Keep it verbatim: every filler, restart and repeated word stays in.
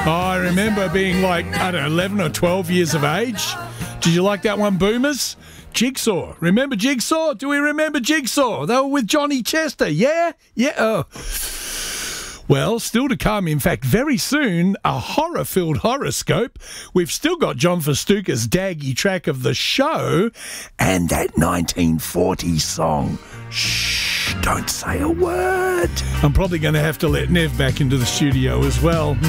Oh, I remember being like, I don't know, eleven or twelve years of age. Did you like that one, Boomers? Jigsaw. Remember Jigsaw? Do we remember Jigsaw? They were with Johnny Chester. Yeah? Yeah. Oh. Well, still to come, in fact, very soon, a horror-filled horoscope. We've still got John Festuca's Daggy track of the show and that nineteen forties song. Shh, don't say a word. I'm probably going to have to let Nev back into the studio as well.